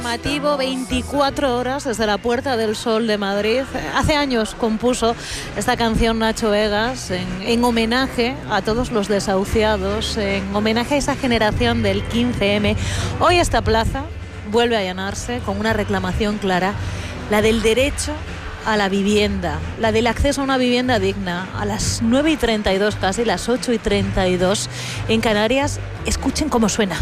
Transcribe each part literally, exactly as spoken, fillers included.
Llamativo, veinticuatro horas desde la Puerta del Sol de Madrid. Hace años compuso esta canción Nacho Vegas en, en homenaje a todos los desahuciados, en homenaje a esa generación del quince eme. Hoy esta plaza vuelve a llenarse con una reclamación clara, la del derecho a la vivienda, la del acceso a una vivienda digna. A las nueve y treinta y dos, casi las ocho y treinta y dos en Canarias, escuchen cómo suena.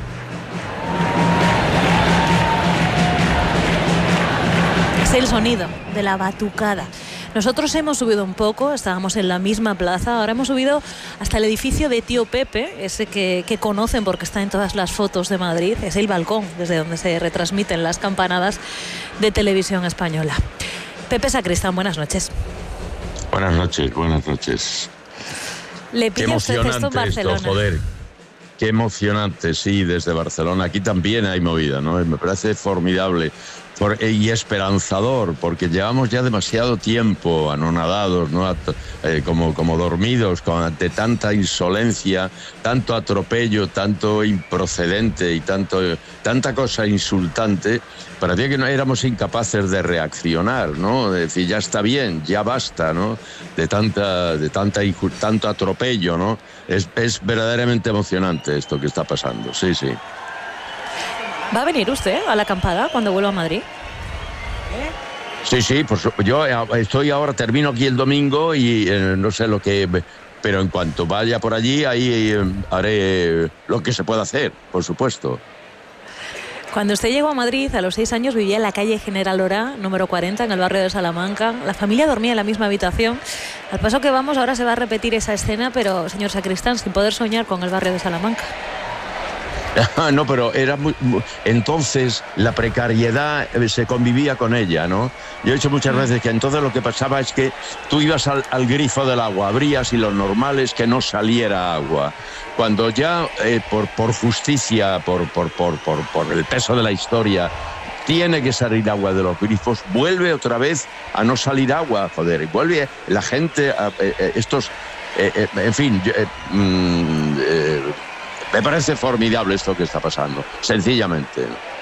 Es el sonido de la batucada. Nosotros hemos subido un poco, estábamos en la misma plaza, ahora hemos subido hasta el edificio de Tío Pepe, ese que, que conocen porque está en todas las fotos de Madrid, es el balcón desde donde se retransmiten las campanadas de Televisión Española. Pepe Sacristán, buenas noches. Buenas noches, buenas noches. ¿Le pilla usted esto en Barcelona? Esto, joder. Qué emocionante, sí, desde Barcelona. Aquí también hay movida, ¿no? Me parece formidable por, y esperanzador, porque llevamos ya demasiado tiempo anonadados, ¿no? Eh, como, como dormidos, con, ante tanta insolencia, tanto atropello, tanto improcedente y tanto, tanta cosa insultante. Parecía que no éramos incapaces de reaccionar, ¿no? De decir, ya está bien, ya basta, ¿no? De tanta, de tanta tanto atropello, ¿no? Es, es verdaderamente emocionante esto que está pasando, sí, sí. ¿Va a venir usted a la acampada cuando vuelva a Madrid? Sí, sí, pues yo estoy ahora, termino aquí el domingo y eh, no sé lo que... Pero en cuanto vaya por allí, ahí eh, haré lo que se pueda hacer, por supuesto. Cuando usted llegó a Madrid, a los seis años, vivía en la calle General Orá, número cuarenta, en el barrio de Salamanca. La familia dormía en la misma habitación. Al paso que vamos, ahora se va a repetir esa escena, pero, señor Sacristán, sin poder soñar con el barrio de Salamanca. No, pero era muy, muy, entonces la precariedad se convivía con ella, ¿no? Yo he dicho muchas veces que entonces lo que pasaba es que tú ibas al, al grifo del agua, abrías y lo normal es que no saliera agua. Cuando ya eh, por, por justicia, por, por, por, por, por el peso de la historia, tiene que salir agua de los grifos, vuelve otra vez a no salir agua, joder, vuelve la gente, a, eh, estos, eh, eh, en fin, eh, mm, eh, me parece formidable esto que está pasando, sencillamente.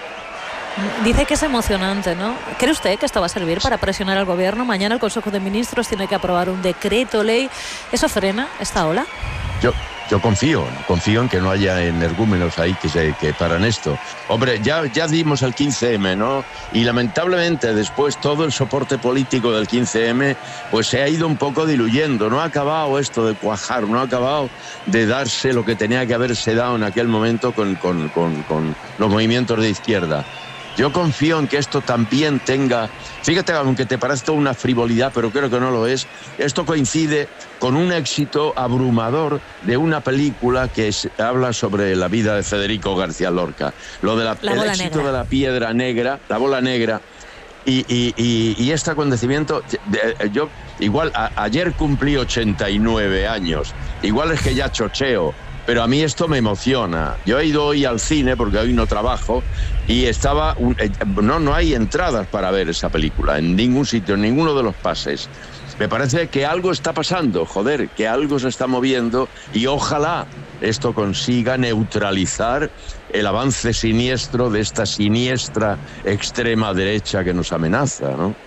Dice que es emocionante, ¿no? ¿Cree usted que esto va a servir para presionar al gobierno? Mañana el Consejo de Ministros tiene que aprobar un decreto ley. ¿Eso frena esta ola? Yo, yo confío, confío en que no haya energúmenos ahí que, se, que paran esto. Hombre, ya, ya dimos el quince eme, ¿no? Y lamentablemente después todo el soporte político del quince eme pues se ha ido un poco diluyendo. No ha acabado esto de cuajar, no ha acabado de darse lo que tenía que haberse dado en aquel momento con, con, con, con los movimientos de izquierda. Yo confío en que esto también tenga... Fíjate, aunque te parezca una frivolidad, pero creo que no lo es, esto coincide con un éxito abrumador de una película que es, habla sobre la vida de Federico García Lorca. Lo de la, la el bola éxito negra. de la piedra negra, la bola negra, y, y, y, y este acontecimiento... De, yo igual, a, ayer cumplí ochenta y nueve años, igual es que ya chocheo, pero a mí esto me emociona. Yo he ido hoy al cine, porque hoy no trabajo, y estaba... No, no hay entradas para ver esa película, en ningún sitio, en ninguno de los pases. Me parece que algo está pasando, joder, que algo se está moviendo, y ojalá esto consiga neutralizar el avance siniestro de esta siniestra extrema derecha que nos amenaza, ¿no?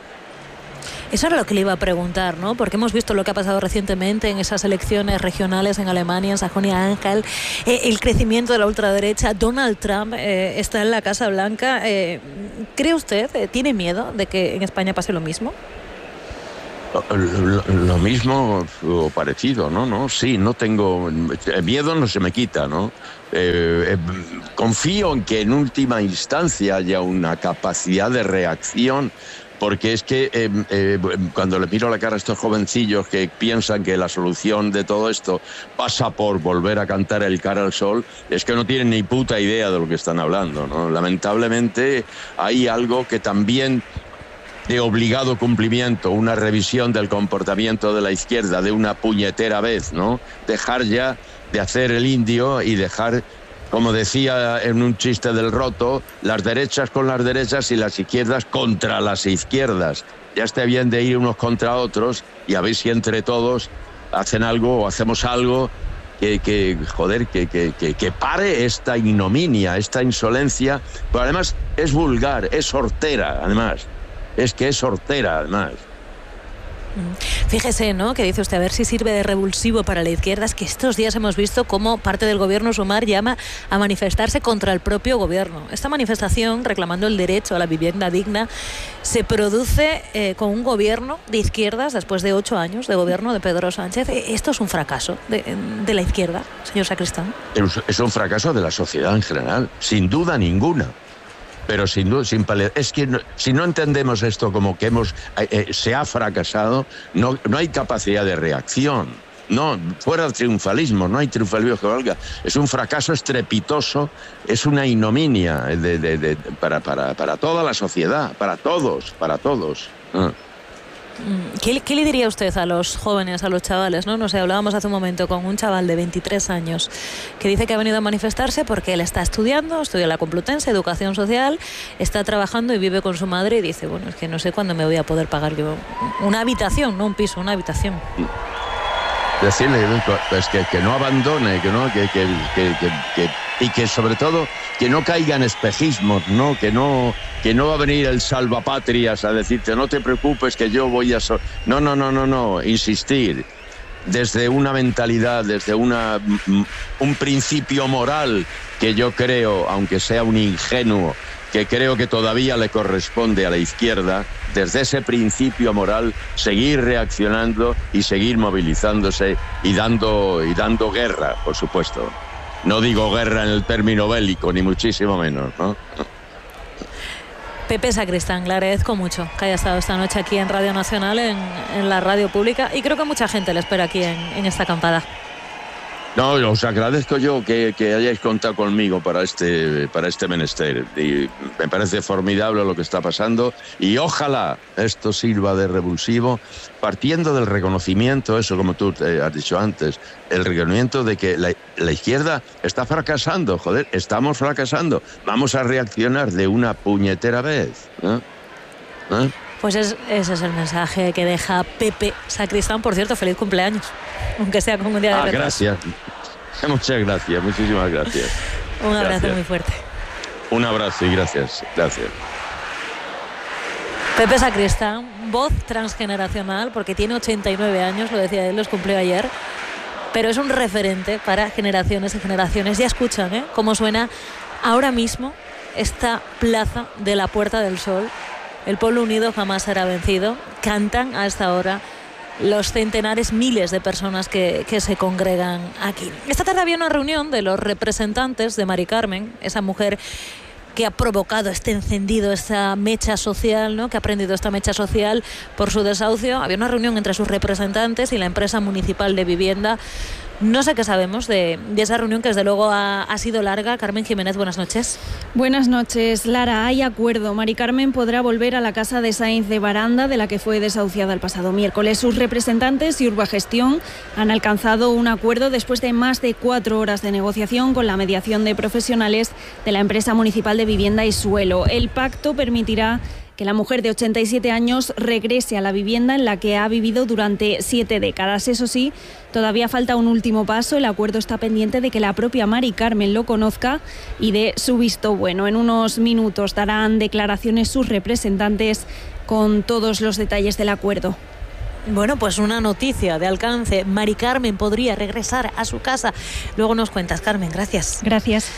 Eso era lo que le iba a preguntar, ¿no? Porque hemos visto lo que ha pasado recientemente en esas elecciones regionales en Alemania, en Sajonia-Anhalt, eh, el crecimiento de la ultraderecha. Donald Trump eh, está en la Casa Blanca. Eh, ¿Cree usted, eh, tiene miedo de que en España pase lo mismo? Lo, lo, lo mismo o parecido, ¿no? ¿no? Sí, no tengo... El miedo no se me quita, ¿no? Eh, eh, confío en que en última instancia haya una capacidad de reacción, porque es que eh, eh, cuando le miro la cara a estos jovencillos que piensan que la solución de todo esto pasa por volver a cantar el Cara al Sol, es que no tienen ni puta idea de lo que están hablando, ¿no? Lamentablemente hay algo que también de obligado cumplimiento, una revisión del comportamiento de la izquierda de una puñetera vez, ¿no? Dejar ya de hacer el indio y dejar... Como decía en un chiste del Roto, las derechas con las derechas y las izquierdas contra las izquierdas. Ya está bien de ir unos contra otros y a ver si entre todos hacen algo o hacemos algo que, que joder, que, que, que, que pare esta ignominia, esta insolencia, pero además es vulgar, es hortera, además, es que es hortera, además. Fíjese, ¿no?, que dice usted, a ver si sirve de revulsivo para la izquierda. Es que estos días hemos visto cómo parte del gobierno Sumar llama a manifestarse contra el propio gobierno. Esta manifestación reclamando el derecho a la vivienda digna se produce eh, con un gobierno de izquierdas después de ocho años de gobierno de Pedro Sánchez. ¿Esto es un fracaso de, de la izquierda, señor Sacristán? Es un fracaso de la sociedad en general, sin duda ninguna. Pero sin duda, sin paliar. Es que no, si no entendemos esto como que hemos eh, se ha fracasado, no, no hay capacidad de reacción. No, fuera del triunfalismo, no hay triunfalismo que valga. Es un fracaso estrepitoso, es una ignominia de, de, de, para, para, para toda la sociedad, para todos, para todos. Ah. ¿Qué, ¿Qué le diría usted a los jóvenes, a los chavales? No, no sé, hablábamos hace un momento con un chaval de veintitrés años que dice que ha venido a manifestarse porque él está estudiando, estudia la Complutense, Educación Social, está trabajando y vive con su madre y dice, bueno, es que no sé cuándo me voy a poder pagar yo una habitación, no un piso, una habitación. Decirle pues, que, que no abandone, que no, que, que, que, que, que y que sobre todo que no caiga en espejismos, no, que no, que no va a venir el salvapatrias a decirte no te preocupes que yo voy a so no, no, no, no, no, insistir desde una mentalidad, desde una un principio moral que yo creo, aunque sea un ingenuo, que creo que todavía le corresponde a la izquierda, desde ese principio moral, seguir reaccionando y seguir movilizándose y dando, y dando guerra, por supuesto. No digo guerra en el término bélico, ni muchísimo menos, ¿no? Pepe Sacristán, le agradezco mucho que haya estado esta noche aquí en Radio Nacional, en, en la radio pública, y creo que mucha gente le espera aquí en, en esta acampada. No, os agradezco yo que, que hayáis contado conmigo para este, para este menester. Y me parece formidable lo que está pasando y ojalá esto sirva de revulsivo, partiendo del reconocimiento, eso como tú has dicho antes, el reconocimiento de que la, la izquierda está fracasando, joder, estamos fracasando. Vamos a reaccionar de una puñetera vez, ¿eh? ¿Eh? Pues es, ese es el mensaje que deja Pepe Sacristán. Por cierto, feliz cumpleaños, aunque sea con un día de ah, retraso. Gracias, muchas gracias, muchísimas gracias. Un abrazo gracias. Muy fuerte. Un abrazo y gracias, gracias. Pepe Sacristán, voz transgeneracional, porque tiene ochenta y nueve años, lo decía él, los cumplió ayer, pero es un referente para generaciones y generaciones. Ya escuchan, ¿eh?, cómo suena ahora mismo esta plaza de la Puerta del Sol. El pueblo unido jamás será vencido. Cantan a esta hora los centenares, miles de personas que, que se congregan aquí. Esta tarde había una reunión de los representantes de Mari Carmen, esa mujer que ha provocado este encendido, esta mecha social, ¿no?, que ha prendido esta mecha social por su desahucio. Había una reunión entre sus representantes y la empresa municipal de vivienda. No sé qué sabemos de, de esa reunión, que desde luego ha, ha sido larga. Carmen Jiménez, buenas noches. Buenas noches, Lara. Hay acuerdo. Mari Carmen podrá volver a la casa de Sáenz de Baranda, de la que fue desahuciada el pasado miércoles. Sus representantes y Urbagestión han alcanzado un acuerdo después de más de cuatro horas de negociación con la mediación de profesionales de la empresa municipal de vivienda y suelo. El pacto permitirá que la mujer de ochenta y siete años regrese a la vivienda en la que ha vivido durante siete décadas. Eso sí, todavía falta un último paso. El acuerdo está pendiente de que la propia Mari Carmen lo conozca y dé su visto bueno. En unos minutos darán declaraciones sus representantes con todos los detalles del acuerdo. Bueno, pues una noticia de alcance. Mari Carmen podría regresar a su casa. Luego nos cuentas, Carmen. Gracias. Gracias.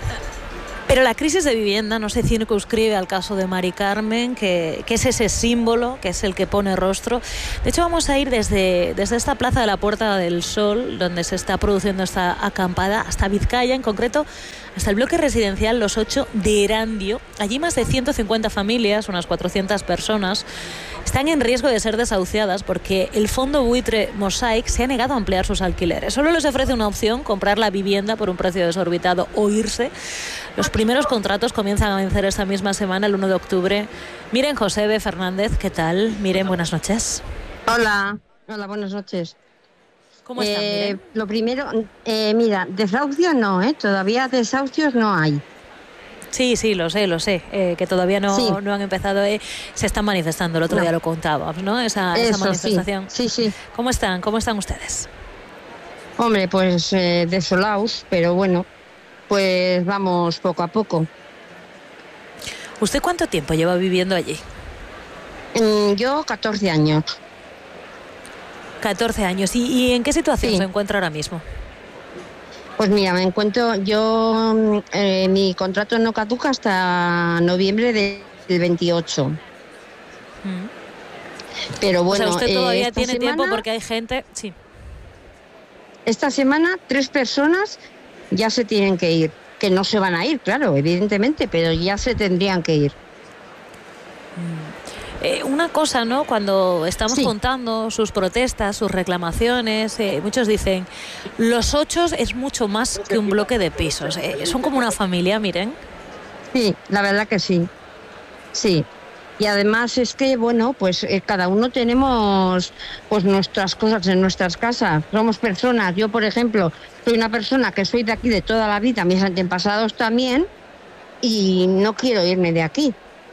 Pero la crisis de vivienda no se circunscribe al caso de Mari Carmen, que, que es ese símbolo, que es el que pone rostro. De hecho, vamos a ir desde, desde esta plaza de la Puerta del Sol, donde se está produciendo esta acampada, hasta Vizcaya, en concreto, hasta el bloque residencial Los Ocho de Erandio. Allí más de ciento cincuenta familias, unas cuatrocientas personas, están en riesgo de ser desahuciadas porque el fondo buitre Mosaic se ha negado a ampliar sus alquileres. Solo les ofrece una opción: comprar la vivienda por un precio desorbitado o irse. Los primeros contratos comienzan a vencer esta misma semana, el uno de octubre. Miren, Josebe Fernández, ¿qué tal? Miren, buenas noches. Hola, hola, buenas noches. ¿Cómo están? Eh, lo primero, eh, mira, desahucios no, ¿eh? Todavía desahucios no hay. Sí, sí, lo sé, lo sé, eh, que todavía no, sí. no han empezado, eh, se están manifestando, el otro no. día lo contábamos, ¿no? Esa, Eso, esa manifestación. Sí, sí, sí. ¿Cómo están? ¿Cómo están ustedes? Hombre, pues eh, desolados, pero bueno, pues vamos poco a poco. ¿Usted cuánto tiempo lleva viviendo allí? Mm, yo catorce años. catorce años. ¿Y, y en qué situación Sí. se encuentra ahora mismo? Pues mira, me encuentro, yo, eh, mi contrato no caduca hasta noviembre de- del veintiocho. Mm. Pero bueno, o sea, usted todavía eh, esta tiene tiempo semana- porque hay gente... Sí. Esta semana tres personas ya se tienen que ir, que no se van a ir, claro, evidentemente, pero ya se tendrían que ir. Eh, una cosa, ¿no? Cuando estamos Sí. contando sus protestas, sus reclamaciones, eh, muchos dicen, los ocho es mucho más que un bloque de pisos. Eh, son como una familia, miren. Sí, la verdad que sí, sí. Y además es que, bueno, pues eh, cada uno tenemos pues nuestras cosas en nuestras casas. Somos personas. Yo, por ejemplo, soy una persona que soy de aquí de toda la vida, mis antepasados también, y no quiero irme de aquí.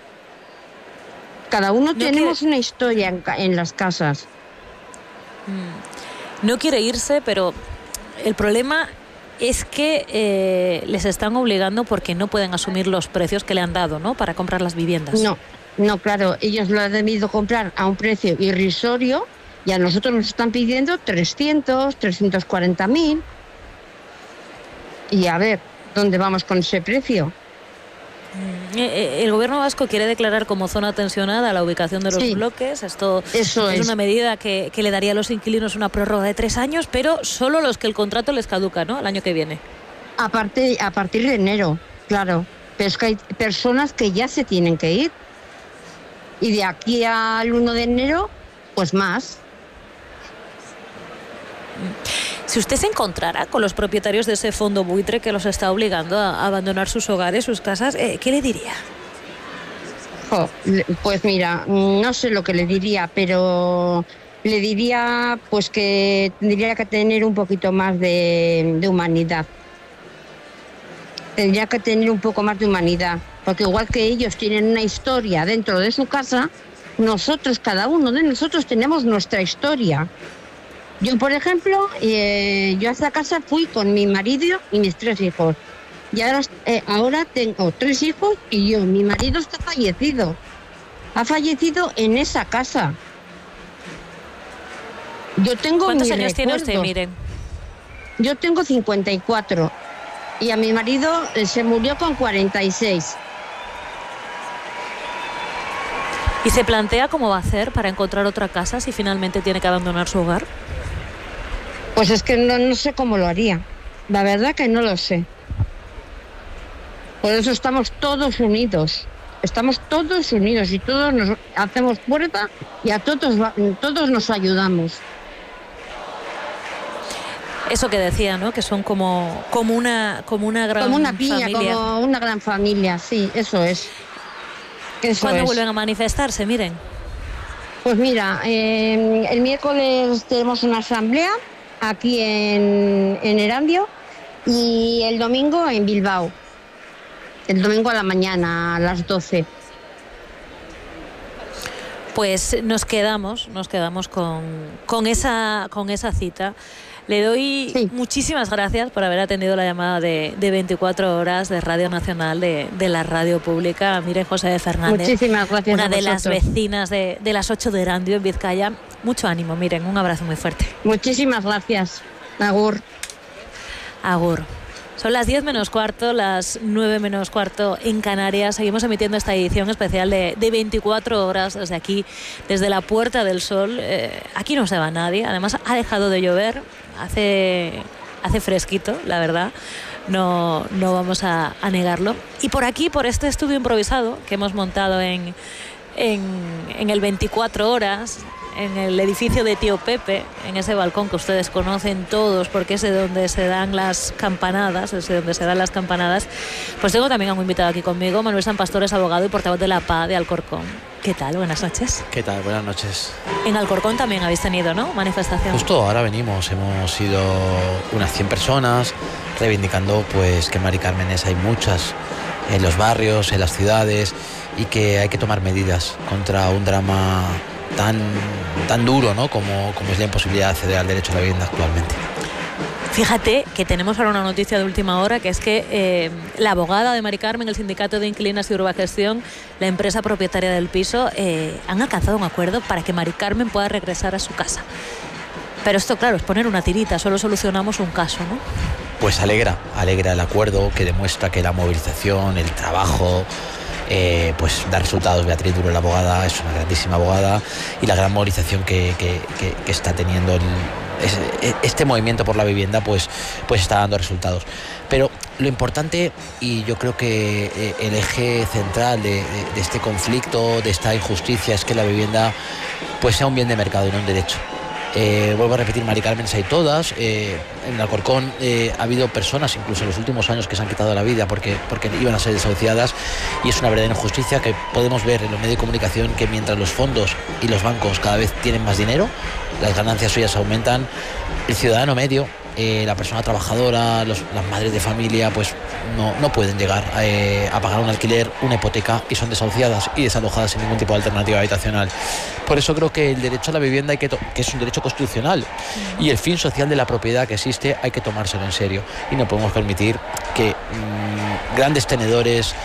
Cada uno No tenemos quiere- una historia en, ca- en las casas. No quiere irse, pero el problema es que eh, les están obligando porque no pueden asumir los precios que le han dado, ¿no? Para comprar las viviendas. No, no, claro, ellos lo han debido comprar a un precio irrisorio y a nosotros nos están pidiendo trescientos, trescientos cuarenta mil. Y a ver, ¿dónde vamos con ese precio? Eh, eh, El gobierno vasco quiere declarar como zona tensionada la ubicación de los Sí. bloques. Esto Eso es es. una medida que, que le daría a los inquilinos una prórroga de tres años, pero solo los que el contrato les caduca, ¿no? El año que viene. Aparte, a partir de enero, claro. Pero es que hay personas que ya se tienen que ir. Y de aquí al uno de enero, pues más. Si usted se encontrara con los propietarios de ese fondo buitre que los está obligando a abandonar sus hogares, sus casas, eh, ¿qué le diría? Jo, le- pues mira, no sé lo que le diría, pero le diría pues que tendría que tener un poquito más de, de humanidad. Tendría que tener un poco más de humanidad, porque igual que ellos tienen una historia dentro de su casa, nosotros, cada uno de nosotros tenemos nuestra historia. Yo, por ejemplo, eh, yo a esta casa fui con mi marido y mis tres hijos. Y ahora, eh, ahora tengo tres hijos y yo. Mi marido está fallecido. Ha fallecido en esa casa. Yo tengo ¿Cuántos mis años tiene usted, recuerdos. miren? Yo tengo cincuenta y cuatro y a mi marido eh, se murió con cuarenta y seis. ¿Y se plantea cómo va a hacer para encontrar otra casa si finalmente tiene que abandonar su hogar? Pues es que no, no sé cómo lo haría. La verdad que no lo sé. Por eso estamos todos unidos. Estamos todos unidos y todos nos hacemos fuerza y a todos, va- todos nos ayudamos. Eso que decía, ¿no? Que son como, como, una, como una gran Como una piña, familia. como una gran familia, sí, eso es. Eso ¿Cuándo es. vuelven a manifestarse? Miren. Pues mira, eh, el miércoles tenemos una asamblea aquí en, en Erandio y el domingo en Bilbao. El domingo a la mañana, a las doce. Pues nos quedamos, nos quedamos con, con, esa, con esa cita. Le doy Sí. muchísimas gracias por haber atendido la llamada de, de veinticuatro horas de Radio Nacional, de, de la radio pública. Mire, José Fernández, Muchísimas gracias una a de las vosotros. vecinas de, de las ocho de Erandio, en Vizcaya. Mucho ánimo, miren, un abrazo muy fuerte. Muchísimas gracias. Agur. Agur. Son las diez menos cuarto, las nueve menos cuarto en Canarias. Seguimos emitiendo esta edición especial de, de veinticuatro horas desde aquí, desde la Puerta del Sol. Eh, aquí no se va nadie. Además, ha dejado de llover. Hace, hace fresquito, la verdad. No, no vamos a, a negarlo. Y por aquí, por este estudio improvisado que hemos montado en, en, en el veinticuatro horas, en el edificio de Tío Pepe, en ese balcón que ustedes conocen todos porque es de donde se dan las campanadas, es de donde se dan las campanadas, pues tengo también a un invitado aquí conmigo, Manuel San Pastor, es abogado y portavoz de la P A de Alcorcón. ¿Qué tal? Buenas noches. ¿Qué tal? Buenas noches. En Alcorcón también habéis tenido, ¿no? Manifestación. Justo ahora venimos, hemos sido unas cien personas reivindicando pues que Mari Cármenes hay muchas en los barrios, en las ciudades y que hay que tomar medidas contra un drama tan, tan duro, ¿no? como, como es la imposibilidad de acceder al derecho a la vivienda actualmente. Fíjate que tenemos ahora una noticia de última hora, que es que eh, la abogada de Mari Carmen, el sindicato de inquilinas y Urbagestión, la empresa propietaria del piso, eh, han alcanzado un acuerdo para que Mari Carmen pueda regresar a su casa. Pero esto, claro, es poner una tirita, solo solucionamos un caso, ¿no? Pues alegra, alegra el acuerdo, que demuestra que la movilización, el trabajo, eh, pues da resultados. Beatriz Duro, la abogada, es una grandísima abogada, y la gran movilización que, que, que, que está teniendo el, es, este movimiento por la vivienda, pues, pues está dando resultados. Pero lo importante, y yo creo que eh, el eje central de, de, de este conflicto, de esta injusticia, es que la vivienda pues sea un bien de mercado y no un derecho. Eh, vuelvo a repetir, Mari Carmen hay todas. Eh, en Alcorcón eh, ha habido personas, incluso en los últimos años, que se han quitado la vida porque, porque iban a ser desahuciadas, y es una verdadera injusticia que podemos ver en los medios de comunicación, que mientras los fondos y los bancos cada vez tienen más dinero, las ganancias suyas aumentan, el ciudadano medio, eh, la persona trabajadora, los, las madres de familia, pues no, no pueden llegar a, eh, a pagar un alquiler, una hipoteca, y son desahuciadas y desalojadas sin ningún tipo de alternativa habitacional. Por eso creo que el derecho a la vivienda, hay que, to- que es un derecho constitucional, y el fin social de la propiedad que existe hay que tomárselo en serio, y no podemos permitir que mmm, grandes tenedores,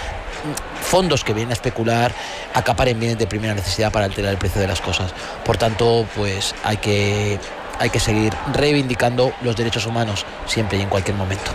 fondos que vienen a especular, acaparen bienes de primera necesidad para alterar el precio de las cosas. Por tanto, pues hay que, hay que seguir reivindicando los derechos humanos siempre y en cualquier momento.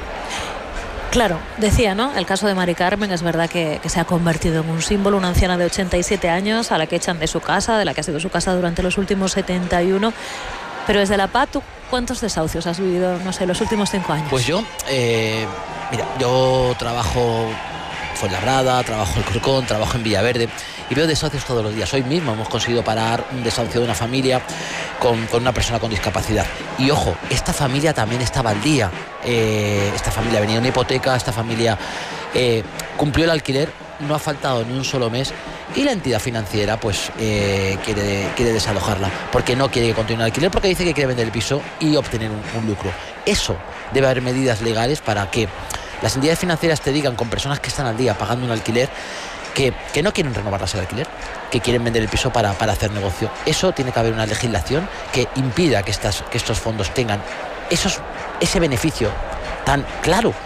Claro, decía, ¿no? El caso de Mari Carmen es verdad que, que se ha convertido en un símbolo, una anciana de ochenta y siete años a la que echan de su casa, de la que ha sido su casa durante los últimos setenta y uno. Pero desde la P A, ¿tú cuántos desahucios has vivido, no sé, los últimos cinco años? Pues yo, eh, mira, yo trabajo en Fuenlabrada, trabajo en Alcorcón, trabajo en Villaverde, y veo desahucios todos los días. Hoy mismo hemos conseguido parar un desahucio de una familia con, con una persona con discapacidad. Y ojo, esta familia también estaba al día. Eh, esta familia venía una hipoteca, esta familia eh, cumplió el alquiler, no ha faltado ni un solo mes, y la entidad financiera pues eh, quiere, quiere desalojarla porque no quiere que continúe el alquiler, porque dice que quiere vender el piso y obtener un, un lucro. Eso, debe haber medidas legales para que las entidades financieras te digan, con personas que están al día pagando un alquiler, que, que no quieren renovarlas el alquiler, que quieren vender el piso para, para hacer negocio. Eso tiene que haber una legislación que impida que, estas, que estos fondos tengan esos, ese beneficio tan claro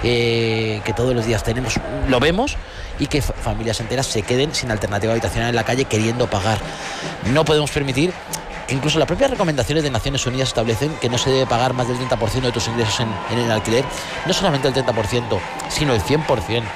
eh, que todos los días tenemos, lo vemos, y que familias enteras se queden sin alternativa habitacional en la calle queriendo pagar. No podemos permitir. Incluso las propias recomendaciones de Naciones Unidas establecen que no se debe pagar más del treinta por ciento de tus ingresos en, en el alquiler. No solamente el treinta por ciento, sino el cien por ciento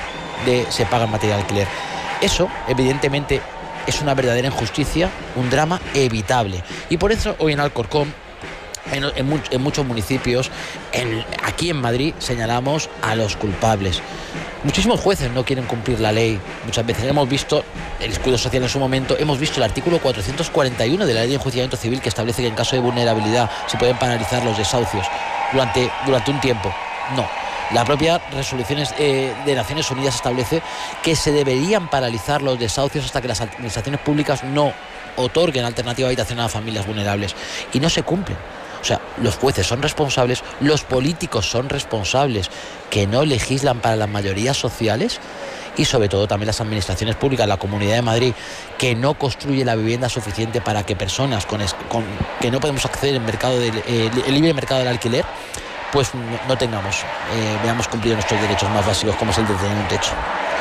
de, se paga en materia de alquiler. Eso, evidentemente, es una verdadera injusticia, un drama evitable. Y por eso hoy en Alcorcón, en, en, much, en muchos municipios, en, aquí en Madrid, señalamos a los culpables. Muchísimos jueces no quieren cumplir la ley. Muchas veces hemos visto el escudo social en su momento, hemos visto el artículo cuatrocientos cuarenta y uno de la Ley de Enjuiciamiento Civil, que establece que en caso de vulnerabilidad se pueden paralizar los desahucios durante, durante un tiempo. No. La propia resoluciones eh, de Naciones Unidas establece que se deberían paralizar los desahucios hasta que las administraciones públicas no otorguen alternativa habitacional a familias vulnerables, y no se cumplen. O sea, los jueces son responsables, los políticos son responsables, que no legislan para las mayorías sociales, y sobre todo también las administraciones públicas, la Comunidad de Madrid, que no construye la vivienda suficiente para que personas con, con que no podemos acceder al mercado del eh, el libre mercado del alquiler, pues no, no tengamos, eh, veamos cumplido nuestros derechos más básicos, como es el de tener un techo.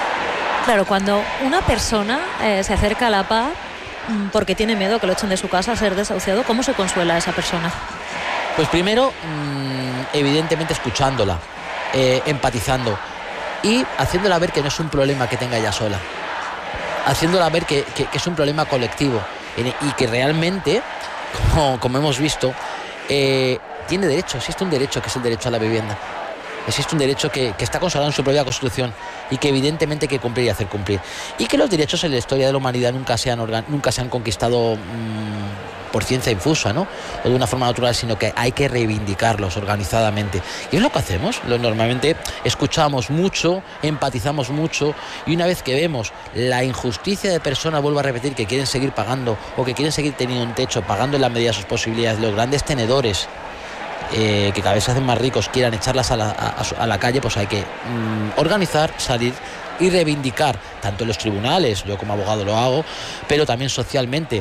Claro, cuando una persona eh, se acerca a la P A porque tiene miedo que lo echen de su casa a ser desahuciado, ¿cómo se consuela a esa persona? Pues primero, mmm, evidentemente escuchándola, eh, empatizando y haciéndola ver que no es un problema que tenga ella sola, haciéndola ver que, que, que es un problema colectivo y que realmente, como, como hemos visto, eh, tiene derecho, existe un derecho que es el derecho a la vivienda. Existe un derecho que, que está consagrado en su propia Constitución y que evidentemente hay que cumplir y hacer cumplir. Y que los derechos en la historia de la humanidad nunca se han, organ- nunca se han conquistado mmm, por ciencia infusa, ¿no? O de una forma natural, sino que hay que reivindicarlos organizadamente. Y es lo que hacemos. Lo, normalmente escuchamos mucho, empatizamos mucho, y una vez que vemos la injusticia de personas, vuelvo a repetir, que quieren seguir pagando o que quieren seguir teniendo un techo, pagando en la medida de sus posibilidades, los grandes tenedores, Eh, que cada vez se hacen más ricos, quieran echarlas a la, a, a la calle, pues hay que mm, organizar, salir y reivindicar, tanto en los tribunales, yo como abogado lo hago, pero también socialmente,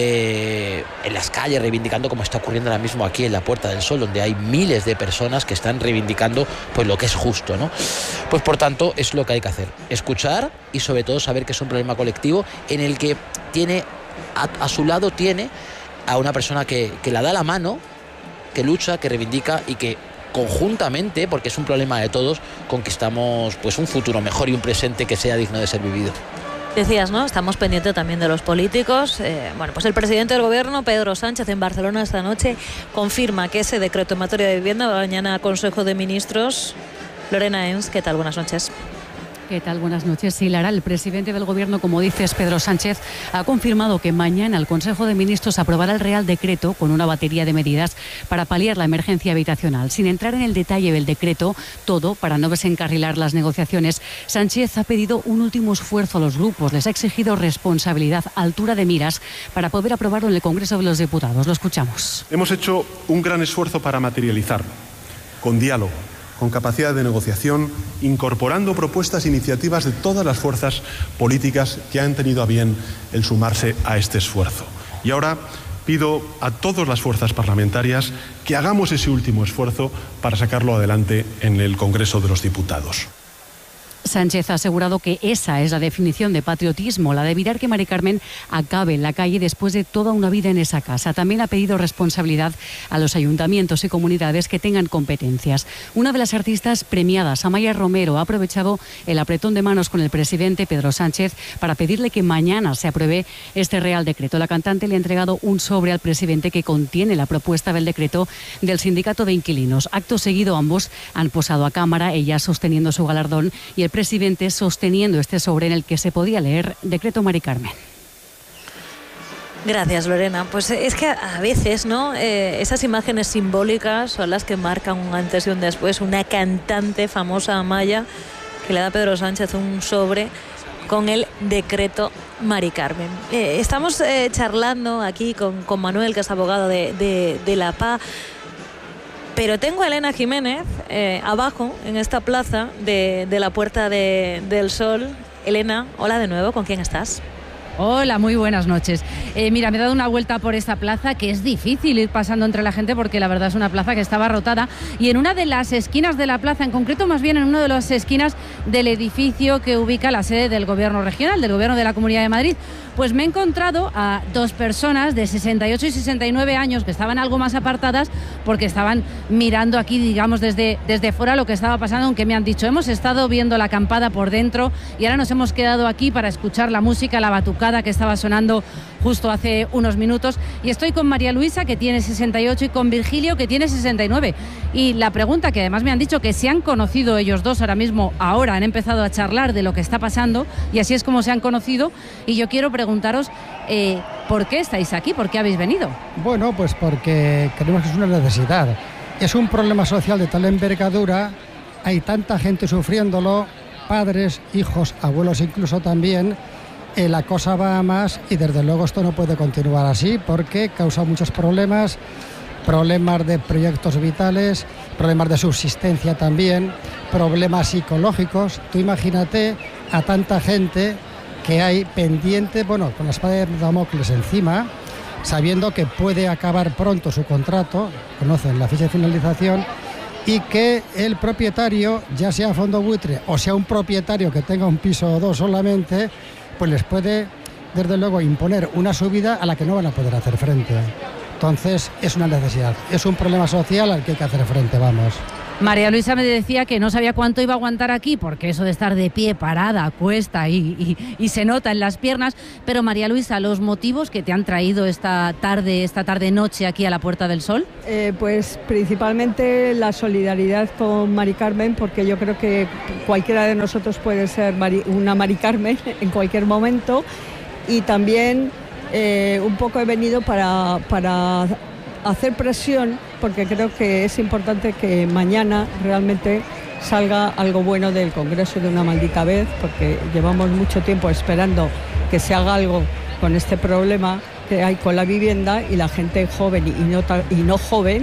eh, en las calles, reivindicando como está ocurriendo ahora mismo aquí en la Puerta del Sol, donde hay miles de personas que están reivindicando pues lo que es justo, ¿no? Pues por tanto es lo que hay que hacer, escuchar y sobre todo saber que es un problema colectivo en el que tiene a, a su lado tiene a una persona que, que la da la mano, que lucha, que reivindica y que conjuntamente, porque es un problema de todos, conquistamos pues un futuro mejor y un presente que sea digno de ser vivido. Decías, ¿no? Estamos pendientes también de los políticos. Eh, bueno, pues el presidente del gobierno, Pedro Sánchez, en Barcelona esta noche confirma que ese decreto en materia de vivienda va mañana a Consejo de Ministros. Lorena Ens, ¿qué tal? Buenas noches. ¿Qué tal? Buenas noches. Sí, Lara, el presidente del Gobierno, como dices, Pedro Sánchez, ha confirmado que mañana el Consejo de Ministros aprobará el Real Decreto con una batería de medidas para paliar la emergencia habitacional. Sin entrar en el detalle del decreto, todo para no desencarrilar las negociaciones, Sánchez ha pedido un último esfuerzo a los grupos. Les ha exigido responsabilidad, altura de miras, para poder aprobarlo en el Congreso de los Diputados. Lo escuchamos. Hemos hecho un gran esfuerzo para materializarlo, con diálogo, con capacidad de negociación, incorporando propuestas e iniciativas de todas las fuerzas políticas que han tenido a bien el sumarse a este esfuerzo. Y ahora pido a todas las fuerzas parlamentarias que hagamos ese último esfuerzo para sacarlo adelante en el Congreso de los Diputados. Sánchez ha asegurado que esa es la definición de patriotismo, la de evitar que Mari Carmen acabe en la calle después de toda una vida en esa casa. También ha pedido responsabilidad a los ayuntamientos y comunidades que tengan competencias. Una de las artistas premiadas, Amaya Romero, ha aprovechado el apretón de manos con el presidente Pedro Sánchez para pedirle que mañana se apruebe este Real Decreto. La cantante le ha entregado un sobre al presidente que contiene la propuesta del decreto del sindicato de inquilinos. Acto seguido, ambos han posado a cámara, ella sosteniendo su galardón y el presidente sosteniendo este sobre en el que se podía leer Decreto Mari Carmen. Gracias, Lorena. Pues es que a veces, ¿no? Eh, esas imágenes simbólicas son las que marcan un antes y un después. Una cantante famosa, Amaya, que le da a Pedro Sánchez un sobre con el Decreto Mari Carmen. Eh, estamos eh, charlando aquí con, con Manuel, que es abogado de, de, de la P A. Pero tengo a Elena Jiménez eh, abajo, en esta plaza de, de la Puerta de, del Sol. Elena, hola de nuevo, ¿con quién estás? Hola, muy buenas noches. Eh, mira, me he dado una vuelta por esta plaza, que es difícil ir pasando entre la gente porque la verdad es una plaza que estaba abarrotada, y en una de las esquinas de la plaza, en concreto más bien en una de las esquinas del edificio que ubica la sede del Gobierno regional, del Gobierno de la Comunidad de Madrid, pues me he encontrado a dos personas de sesenta y ocho y sesenta y nueve años que estaban algo más apartadas porque estaban mirando aquí, digamos, desde, desde fuera lo que estaba pasando, aunque me han dicho, hemos estado viendo la acampada por dentro y ahora nos hemos quedado aquí para escuchar la música, la batucada que estaba sonando justo hace unos minutos. Y estoy con María Luisa, que tiene sesenta y ocho, y con Virgilio, que tiene sesenta y nueve. Y la pregunta, que además me han dicho que se han conocido ellos dos ahora mismo, ahora han empezado a charlar de lo que está pasando y así es como se han conocido. Y yo quiero preguntaros, eh, ¿por qué estáis aquí? ¿Por qué habéis venido? Bueno, pues porque creemos que es una necesidad. Es un problema social de tal envergadura, hay tanta gente sufriéndolo, padres, hijos, abuelos incluso también. Eh, la cosa va a más y desde luego esto no puede continuar así porque causa muchos problemas, problemas de proyectos vitales, problemas de subsistencia también, problemas psicológicos. Tú imagínate a tanta gente que hay pendiente, bueno, con la espada de Damocles encima, sabiendo que puede acabar pronto su contrato, conocen la fecha de finalización, y que el propietario, ya sea fondo buitre o sea un propietario que tenga un piso o dos solamente, pues les puede, desde luego, imponer una subida a la que no van a poder hacer frente. Entonces, es una necesidad, es un problema social al que hay que hacer frente, vamos. María Luisa me decía que no sabía cuánto iba a aguantar aquí, porque eso de estar de pie, parada, cuesta y, y, y se nota en las piernas. Pero María Luisa, ¿los motivos que te han traído esta tarde, esta tarde-noche aquí a la Puerta del Sol? Eh, pues principalmente la solidaridad con Mari Carmen, porque yo creo que cualquiera de nosotros puede ser Mari, una Mari Carmen en cualquier momento. Y también eh, un poco he venido para... para hacer presión, porque creo que es importante que mañana realmente salga algo bueno del Congreso de una maldita vez, porque llevamos mucho tiempo esperando que se haga algo con este problema que hay con la vivienda, y la gente joven y no, y no joven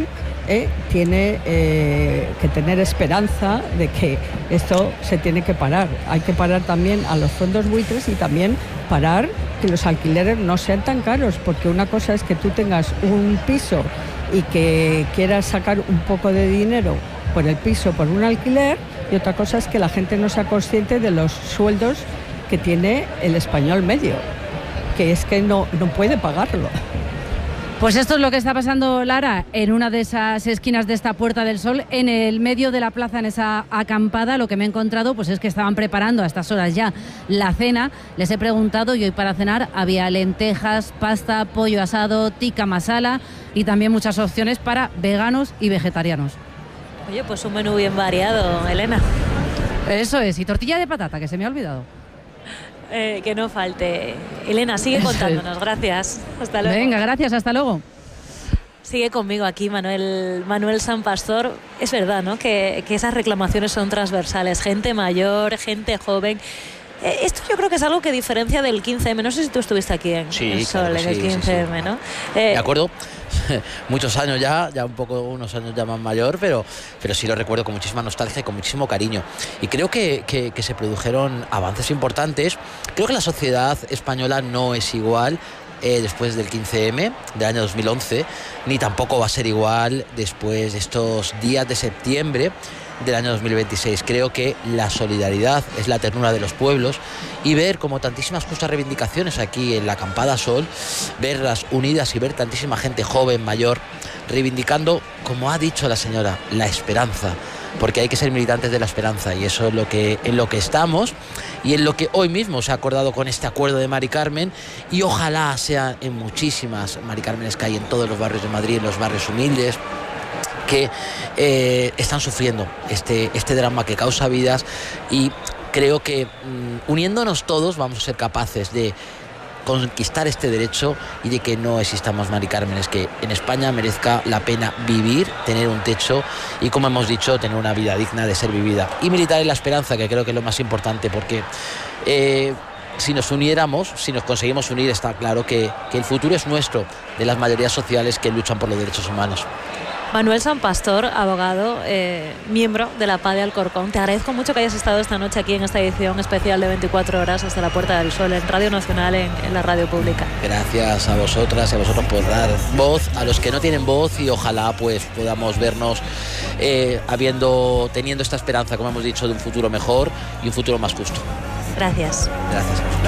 eh, tiene eh, que tener esperanza de que esto se tiene que parar. Hay que parar también a los fondos buitres y también parar que los alquileres no sean tan caros, porque una cosa es que tú tengas un piso y que quieras sacar un poco de dinero por el piso, por un alquiler, y otra cosa es que la gente no sea consciente de los sueldos que tiene el español medio, que es que no, no puede pagarlo. Pues esto es lo que está pasando, Lara, en una de esas esquinas de esta Puerta del Sol, en el medio de la plaza, en esa acampada. Lo que me he encontrado pues es que estaban preparando a estas horas ya la cena. Les he preguntado y hoy para cenar había lentejas, pasta, pollo asado, tikka masala y también muchas opciones para veganos y vegetarianos. Oye, pues un menú bien variado, Elena. Eso es, y tortilla de patata, que se me ha olvidado. Eh, que no falte. Elena, sigue contándonos, gracias. Hasta luego. Venga, gracias, hasta luego. Sigue conmigo aquí Manuel, Manuel San Pastor. Es verdad, ¿no?, que, que esas reclamaciones son transversales. Gente mayor, gente joven. Eh, esto yo creo que es algo que diferencia del quince eme. No sé si tú estuviste aquí en sí, el Sol, claro, en el sí, quince eme, sí, sí. ¿no? Eh, de acuerdo. Muchos años ya, ya un poco, unos años ya más mayor, pero, pero sí lo recuerdo con muchísima nostalgia y con muchísimo cariño. Y creo que, que, que se produjeron avances importantes. Creo que la sociedad española no es igual eh, después del quince eme del año dos mil once, ni tampoco va a ser igual después de estos días de septiembre del año dos mil veintiséis. Creo que la solidaridad es la ternura de los pueblos, y ver como tantísimas justas reivindicaciones aquí en la acampada Sol, verlas unidas y ver tantísima gente joven, mayor, reivindicando, como ha dicho la señora, la esperanza, porque hay que ser militantes de la esperanza, y eso es lo que, en lo que estamos y en lo que hoy mismo se ha acordado con este acuerdo de Mari Carmen, y ojalá sea en muchísimas Mari Cármenes que hay en todos los barrios de Madrid, en los barrios humildes, que eh, están sufriendo este, este drama que causa vidas, y creo que mmm, uniéndonos todos vamos a ser capaces de conquistar este derecho y de que no existan más Mari Cármenes, que en España merezca la pena vivir, tener un techo y, como hemos dicho, tener una vida digna de ser vivida, y militar en la esperanza, que creo que es lo más importante, porque eh, si nos uniéramos, si nos conseguimos unir, está claro que, que el futuro es nuestro, de las mayorías sociales que luchan por los derechos humanos. Manuel San Pastor, abogado, eh, miembro de la P A de Alcorcón. Te agradezco mucho que hayas estado esta noche aquí en esta edición especial de veinticuatro horas hasta la Puerta del Sol en Radio Nacional, en, en la radio pública. Gracias a vosotras y a vosotros por dar voz a los que no tienen voz, y ojalá pues podamos vernos eh, habiendo, teniendo esta esperanza, como hemos dicho, de un futuro mejor y un futuro más justo. Gracias. Gracias a vosotros.